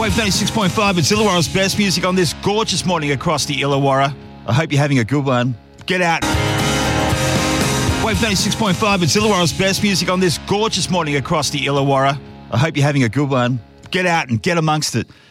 Wave 96.5 it's Illawarra's best music on this gorgeous morning across the Illawarra. I hope you're having a good one. Get out. Wave 96.5 it's Illawarra's best music on this gorgeous morning across the Illawarra. I hope you're having a good one. Get out and get amongst it.